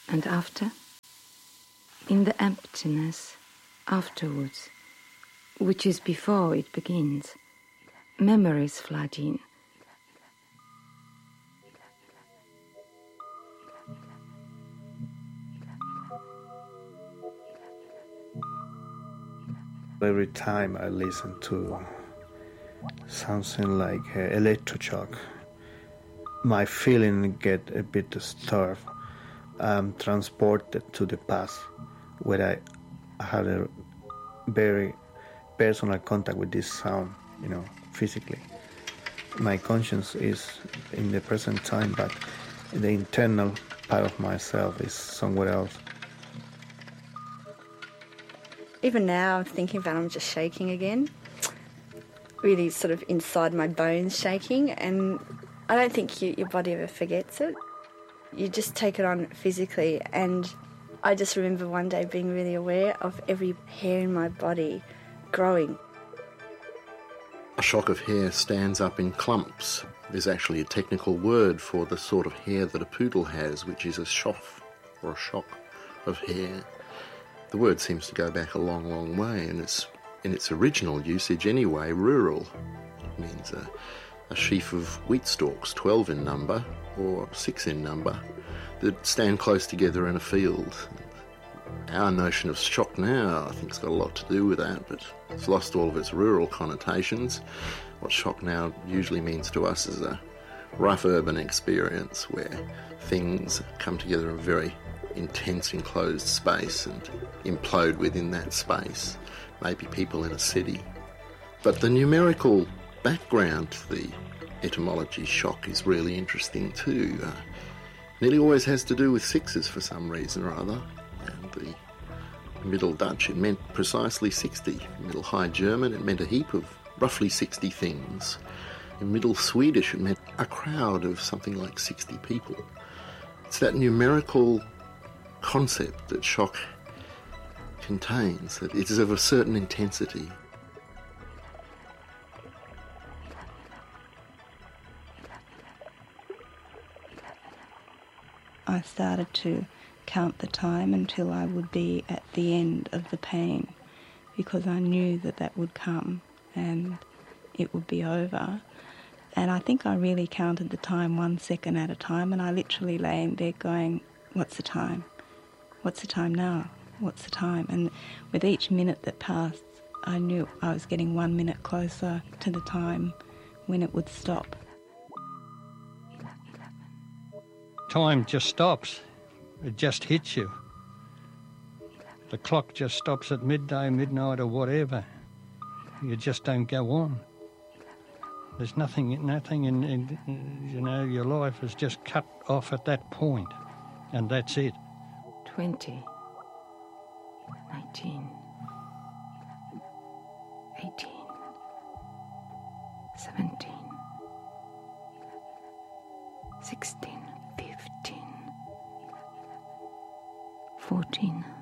And after? In the emptiness afterwards, which is before it begins, memories flood in. Every time I listen to something like electroshock, my feeling get a bit disturbed. I'm transported to the past where I had a very personal contact with this sound, physically. My conscience is in the present time, but the internal part of myself is somewhere else. Even now, I'm thinking about it, I'm just shaking again. Really sort of inside my bones shaking, and I don't think your body ever forgets it. You just take it on physically, and I just remember one day being really aware of every hair in my body growing. A shock of hair stands up in clumps. There's actually a technical word for the sort of hair that a poodle has, which is a shoff, or a shock of hair. The word seems to go back a long, long way, and it's, in its original usage anyway, rural. It means a sheaf of wheat stalks, 12 in number, or 6 in number, that stand close together in a field. Our notion of shock now, I think, has got a lot to do with that, but it's lost all of its rural connotations. What shock now usually means to us is a rough urban experience where things come together in a very intense enclosed space and implode within that space, maybe people in a city. But the numerical background to the etymology shock is really interesting too. Nearly always has to do with sixes for some reason or other. And the Middle Dutch, it meant precisely 60. Middle High German, it meant a heap of roughly 60 things. In Middle Swedish, it meant a crowd of something like 60 people. It's that numerical concept that shock contains, that it is of a certain intensity. I started to count the time until I would be at the end of the pain, because I knew that that would come and it would be over. And I think I really counted the time 1 second at a time, and I literally lay in bed going, what's the time? What's the time now? What's the time? And with each minute that passed, I knew I was getting 1 minute closer to the time when it would stop. Time just stops. It just hits you. The clock just stops at midday, midnight or whatever. You just don't go on. There's nothing in your life is just cut off at that point, and that's it. 20, 19, 18, 17, 16, 15, 14,